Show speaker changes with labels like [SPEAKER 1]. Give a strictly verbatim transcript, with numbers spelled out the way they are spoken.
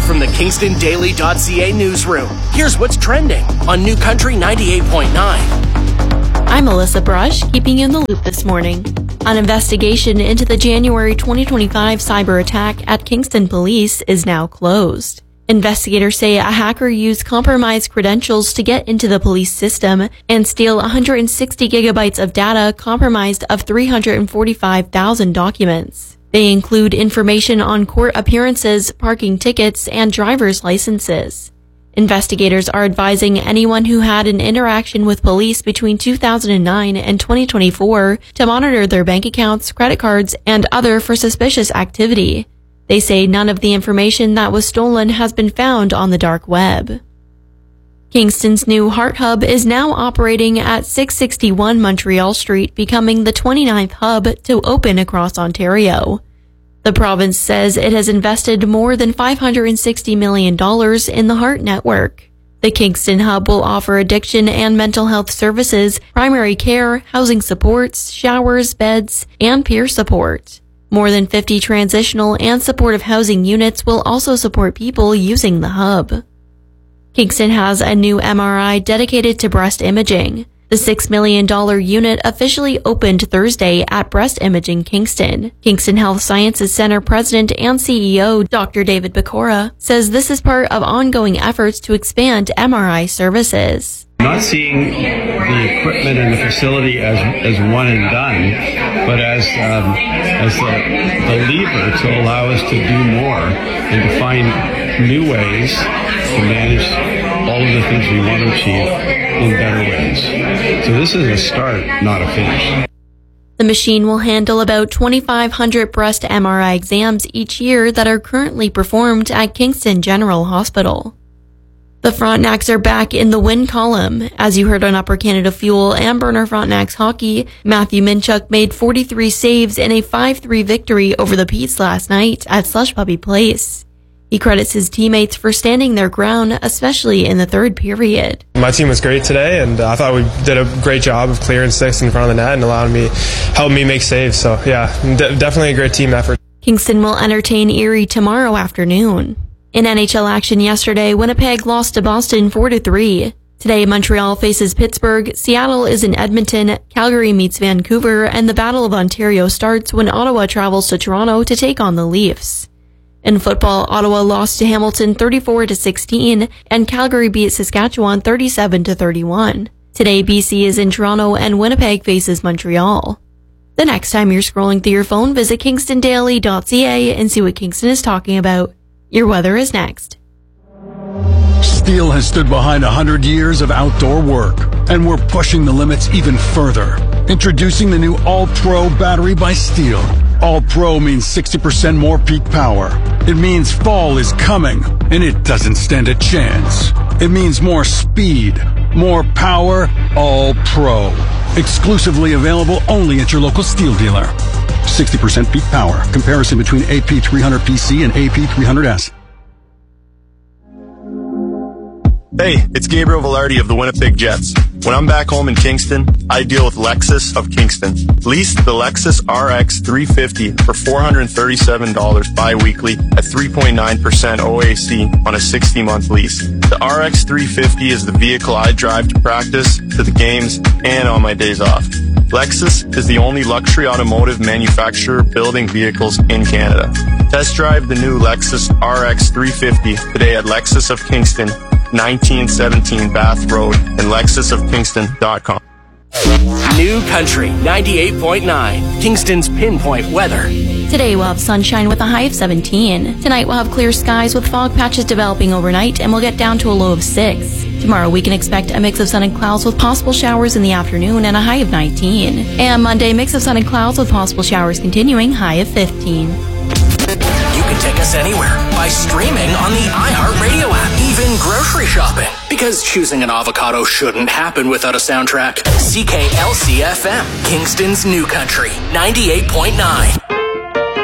[SPEAKER 1] from the Kingston Daily dot C A newsroom, here's what's trending on New Country ninety-eight point nine.
[SPEAKER 2] I'm Melissa Brush, keeping you in the loop this morning. An investigation into the January twenty twenty-five cyber attack at Kingston Police is now closed. Investigators say a hacker used compromised credentials to get into the police system and steal one hundred sixty gigabytes of data compromised of three hundred forty-five thousand documents. They include information on court appearances, parking tickets, and driver's licenses. Investigators are advising anyone who had an interaction with police between two thousand nine and twenty twenty-four to monitor their bank accounts, credit cards, and other for suspicious activity. They say none of the information that was stolen has been found on the dark web. Kingston's new Heart Hub is now operating at six sixty-one Montreal Street, becoming the twenty-ninth hub to open across Ontario. The province says it has invested more than five hundred sixty million dollars in the Heart Network. The Kingston Hub will offer addiction and mental health services, primary care, housing supports, showers, beds, and peer support. More than fifty transitional and supportive housing units will also support people using the hub. Kingston has a new M R I dedicated to breast imaging. The six million dollars unit officially opened Thursday at Breast Imaging Kingston. Kingston Health Sciences Center President and C E O Doctor David Pecora says this is part of ongoing efforts to expand M R I services.
[SPEAKER 3] Not seeing the equipment and the facility as as one and done, but as um, as the, the lever to allow us to do more and to find new ways to manage all of the things we want to achieve in better ways. So this is a start, not a finish.
[SPEAKER 2] The machine will handle about twenty-five hundred breast M R I exams each year that are currently performed at Kingston General Hospital. The Frontenacs are back in the win column. As you heard on Upper Canada Fuel and Burner Frontenacs Hockey, Matthew Minchuk made forty-three saves in a five three victory over the Petes last night at Slush Puppy Place. He credits his teammates for standing their ground, especially in the third period.
[SPEAKER 4] My team was great today, and I thought we did a great job of clearing sticks in front of the net and allowing me, helping me make saves. So yeah, de- definitely a great team effort.
[SPEAKER 2] Kingston will entertain Erie tomorrow afternoon. In N H L action yesterday, Winnipeg lost to Boston four to three. Today, Montreal faces Pittsburgh, Seattle is in Edmonton, Calgary meets Vancouver, and the Battle of Ontario starts when Ottawa travels to Toronto to take on the Leafs. In football, Ottawa lost to Hamilton thirty-four to sixteen, and Calgary beat Saskatchewan thirty-seven to thirty-one. Today, B C is in Toronto and Winnipeg faces Montreal. The next time you're scrolling through your phone, visit Kingston Daily dot C A and see what Kingston is talking about. Your weather is next.
[SPEAKER 5] Steel has stood behind one hundred years of outdoor work, and we're pushing the limits even further. Introducing the new All-Pro battery by Steel. All-Pro means sixty percent more peak power. It means fall is coming, and it doesn't stand a chance. It means more speed, more power, All-Pro. Exclusively available only at your local Steel dealer. sixty percent peak power. Comparison between A P three hundred P C and A P three hundred S.
[SPEAKER 6] Hey, it's Gabriel Velarde of the Winnipeg Jets. When I'm back home in Kingston, I deal with Lexus of Kingston. Lease the Lexus R X three fifty for four hundred thirty-seven dollars bi-weekly at three point nine percent O A C on a sixty-month lease. The R X three fifty is the vehicle I drive to practice, to the games, and on my days off. Lexus is the only luxury automotive manufacturer building vehicles in Canada. Test drive the new Lexus R X three fifty today at Lexus of Kingston, nineteen seventeen Bath Road, and lexus of kingston dot com.
[SPEAKER 1] New Country ninety-eight point nine, Kingston's pinpoint weather.
[SPEAKER 2] Today we'll have sunshine with a high of seventeen. Tonight we'll have clear skies with fog patches developing overnight, and we'll get down to a low of six. Tomorrow we can expect a mix of sun and clouds with possible showers in the afternoon and a high of nineteen. And Monday, mix of sun and clouds with possible showers continuing, high of fifteen.
[SPEAKER 1] You can take us anywhere by streaming on the iHeartRadio app, even grocery shopping. Because choosing an avocado shouldn't happen without a soundtrack. C K L C F M, Kingston's New Country, ninety-eight point nine.